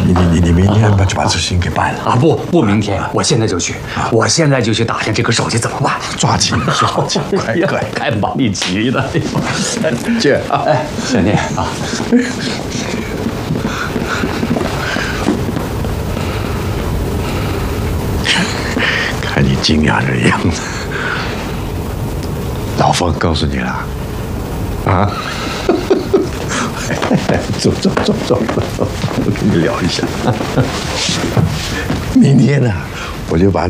你明天就把这事情给办了啊！不，明天，我现在就去，我现在就去打听这个手续怎么办。 抓紧，快！ 太忙你急的， 去啊！ 哎，小聂啊。 看你惊讶的样子，老方告诉你了，啊？走，我跟你聊一下。明天呢，我就把